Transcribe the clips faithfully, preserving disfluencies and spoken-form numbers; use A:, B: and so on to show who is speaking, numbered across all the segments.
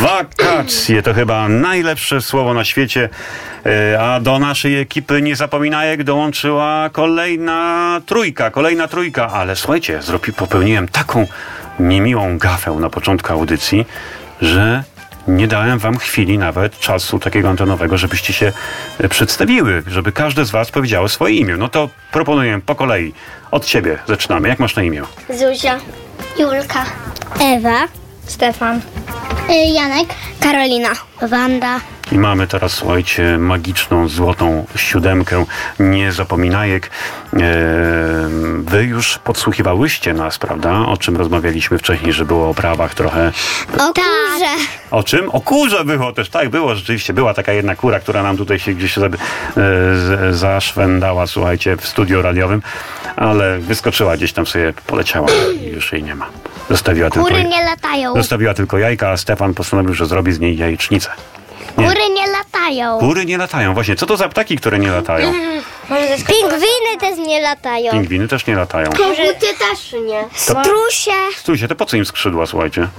A: Wakacje to chyba najlepsze słowo na świecie, a do naszej ekipy niezapominajek dołączyła kolejna trójka, kolejna trójka, ale słuchajcie, zrobi, popełniłem taką niemiłą gafę na początku audycji, że nie dałem wam chwili nawet czasu takiego antenowego, żebyście się przedstawiły, żeby każde z was powiedziało swoje imię. No to proponuję po kolei. Od ciebie zaczynamy. Jak masz na imię?
B: Zuzia.
C: Julka.
B: Ewa.
C: Stefan.
B: Janek.
C: Karolina.
B: Wanda.
A: I mamy teraz, słuchajcie, magiczną, złotą siódemkę niezapominajek. Eee, wy już podsłuchiwałyście nas, prawda? O czym rozmawialiśmy wcześniej, że było o prawach trochę.
C: O kurze.
A: O czym? O kurze było też, tak, było rzeczywiście. Była taka jedna kura, która nam tutaj się gdzieś za, e, z, zaszwendała, słuchajcie, w studiu radiowym, ale wyskoczyła gdzieś tam sobie, poleciała i już jej nie ma. Zostawiła
B: Kury
A: tylko,
B: nie latają.
A: zostawiła tylko jajka, a Stefan postanowił, że zrobi z niej jajecznicę. Nie.
B: Kury nie latają.
A: Kury nie latają. Właśnie, co to za ptaki, które nie latają?
C: Pingwiny też nie latają.
A: Pingwiny też nie latają.
B: Koguty też nie.
C: Strusie.
A: Stójcie, to po co im skrzydła, słuchajcie?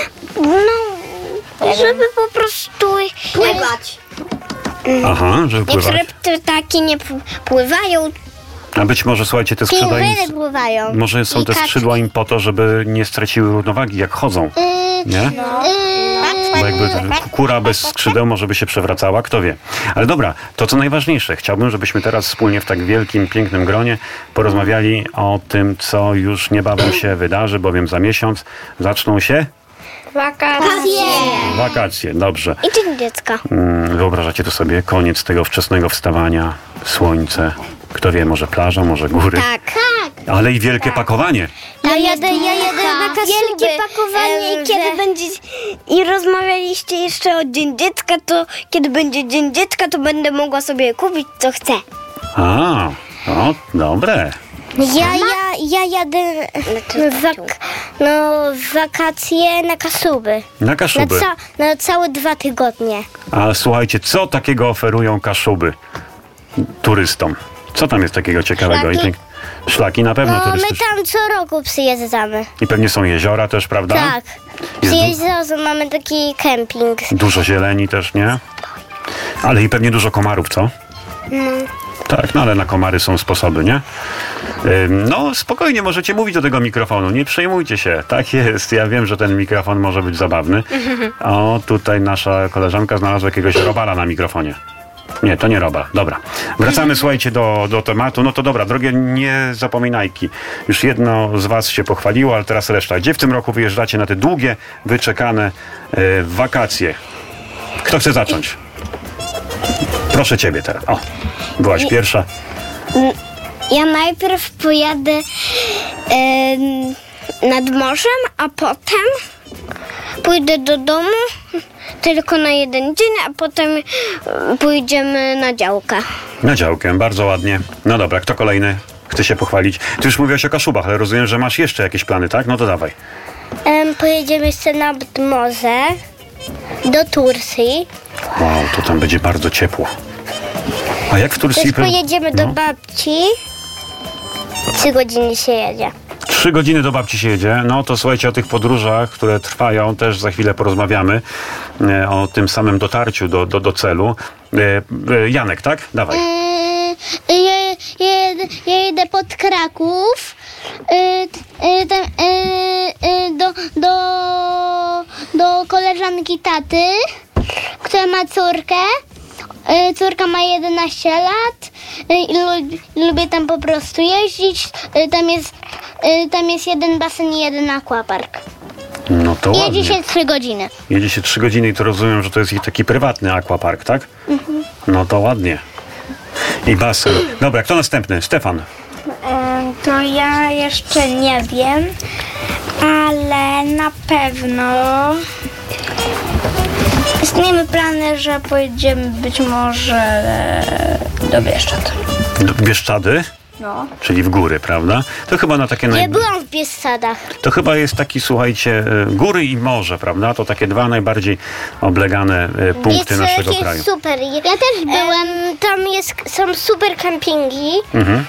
C: No, żeby po prostu
B: Pływać.
A: Aha, żeby
C: niektóre
A: pływać.
C: ptaki nie p- pływają,
A: A być może, słuchajcie, te skrzydła im...
C: pingwiny pływają.
A: Może są
C: I
A: te
C: kaczki.
A: skrzydła im po to, żeby nie straciły równowagi, jak chodzą. Nie? Bo jakby kura bez skrzydeł może by się przewracała, kto wie. Ale dobra, to co najważniejsze. Chciałbym, żebyśmy teraz wspólnie w tak wielkim, pięknym gronie porozmawiali o tym, co już niebawem się wydarzy, bowiem za miesiąc zaczną się
C: Wakacje.
A: wakacje. Dobrze.
C: I dzień dziecka.
A: Mm, Wyobrażacie to sobie? Koniec tego wczesnego wstawania, słońce, kto wie, może plaża, może góry.
C: Tak. Tak.
A: Ale i wielkie pakowanie.
C: Ja jadę, ja jadę na Kaszuby. Wielkie pakowanie i kiedy będzie... I rozmawialiście jeszcze o Dzień Dziecka, to kiedy będzie Dzień Dziecka, to będę mogła sobie kupić, co chcę.
A: A, no, dobre.
C: Ja, ja, ja jadę w wak- no, w wakacje na Kaszuby.
A: Na
C: Na,
A: Kaszuby.
C: ca- na całe dwa tygodnie.
A: A słuchajcie, co takiego oferują Kaszuby turystom? Co tam jest takiego ciekawego?
C: Szlaki.
A: I pięk- Szlaki na pewno
C: No, my
A: turystyczne.
C: tam co roku przyjeżdżamy.
A: I pewnie są jeziora też, prawda?
C: Tak.
A: Jest du-
C: Przyjeżdżamy, mamy taki kemping.
A: dużo zieleni też, nie? Ale i pewnie dużo komarów, co? Tak, no ale na komary są sposoby, nie? Ym, No, spokojnie, możecie mówić do tego mikrofonu, nie przejmujcie się. Tak jest, ja wiem, że ten mikrofon może być zabawny. O, tutaj nasza koleżanka znalazła jakiegoś robala na mikrofonie. Nie, to nie robal. Dobra. Wracamy, słuchajcie, do, do tematu. No to dobra, drogie niezapominajki. Już jedno z was się pochwaliło, ale teraz reszta. Gdzie w tym roku wyjeżdżacie na te długie, wyczekane e, wakacje? Kto chce zacząć? Proszę ciebie teraz. O, byłaś pierwsza.
C: Ja najpierw pojadę em, nad morzem, a potem pójdę do domu tylko na jeden dzień, a potem em, pójdziemy na działkę.
A: Na działkę, bardzo ładnie. No dobra, kto kolejny chce się pochwalić? Ty już mówiłaś o Kaszubach, ale rozumiem, że masz jeszcze jakieś plany, tak? No to dawaj.
C: Em, pojedziemy jeszcze nad morze, do Turcji.
A: Wow, to tam będzie bardzo ciepło. A jak w Turcji?
C: Też pojedziemy do
A: No.
C: babci. Trzy godziny się jedzie.
A: Trzy godziny do babci się jedzie. No to słuchajcie, o tych podróżach, które trwają, też za chwilę porozmawiamy. E, o tym samym dotarciu do, do, do celu. E, e, Janek, tak? Dawaj.
B: Yy, ja, ja, jedę, ja jedę pod Kraków. Yy, yy, tam, yy, yy, do, do, do koleżanki taty, która ma córkę. Yy, córka ma jedenaście lat yy, i lu- lubię tam po prostu jeździć. Yy, tam, jest, yy, tam jest jeden basen i jeden aquapark.
A: No to ładnie.
B: Jedzie się trzy godziny.
A: Jedzie się trzy godziny i to rozumiem, że to jest ich taki prywatny aquapark, tak?
B: Mhm.
A: No to ładnie. I basen. Dobra, kto następny? Stefan.
D: To ja jeszcze nie wiem, ale na pewno istniejemy plany, że pojedziemy być może do Bieszczad.
A: Do Bieszczady?
D: No.
A: Czyli w góry, prawda? To chyba na takie naj...
C: Nie byłam w Bieszczadach.
A: To chyba jest taki, słuchajcie, e, góry i morze, prawda? To takie dwa najbardziej oblegane e, punkty
C: Jest,
A: naszego
C: jest
A: kraju.
C: super.
B: Ja też byłem.
C: Em, tam jest, są super kempingi.
A: Mhm.